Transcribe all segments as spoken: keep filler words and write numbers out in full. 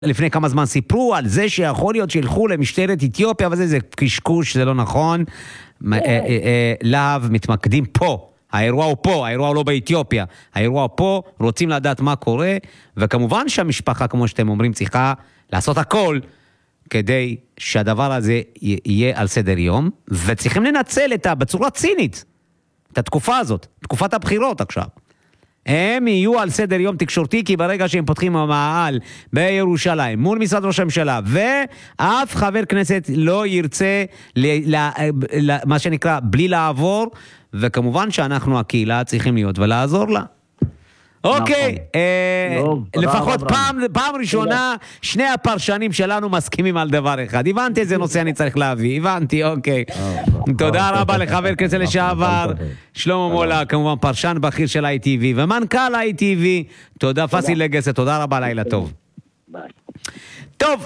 לפני כמה זמן סיפרו על זה שיכול להיות שילכו למשטרת אתיופיה וזה, זה קשקוש, זה לא נכון. להב מתמקדים פה, האירוע הוא פה, האירוע הוא לא באתיופיה, האירוע פה, רוצים לדעת מה קורה, וכמובן שהמשפחה, כמו שאתם אומרים, צריכה לעשות הכל כדי שהדבר הזה יהיה על סדר יום, וצריכים לנצל את, בצורה צינית את התקופה הזאת, תקופת הבחירות עכשיו. הם יהיו על סדר יום תקשורתי, כי ברגע שהם פותחים המעל בירושלים מול משרד ראש הממשלה, ואף חבר כנסת לא ירצה ל, ל, ל, מה שנקרא בלי לעבור, וכמובן שאנחנו הקהילה צריכים להיות ולעזור לה. אוקיי, לפחות פעם ראשונה שני הפרשנים שלנו מסכימים על דבר אחד. הבנתי איזה נושא אני צריך להביא, הבנתי, אוקיי. תודה רבה לחבר כנסת לשעבר שלמה מולה, כמובן פרשן בכיר של איי טי וי ומנכ"ל איי טי וי. תודה פסיל לגסה, תודה רבה, לילה טוב. טוב,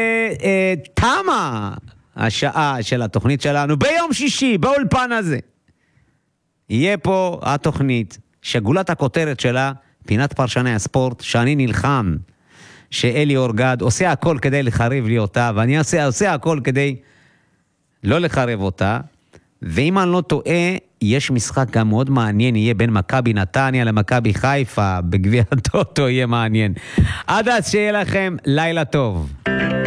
תמה השעה של התוכנית שלנו ביום שישי באולפן הזה. יהיה פה התוכנית שגולת הכותרת שלה פינת פרשני הספורט, שאני נלחם שאלי אורגד עושה הכל כדי לחרב לי אותה, ואני עושה, עושה הכל כדי לא לחרב אותה. ואם אני לא טועה, יש משחק גם מאוד מעניין, יהיה בין מכבי נתניה למכבי חיפה, בגביע הטוטו יהיה מעניין. עד אז שיהיה לכם לילה טוב.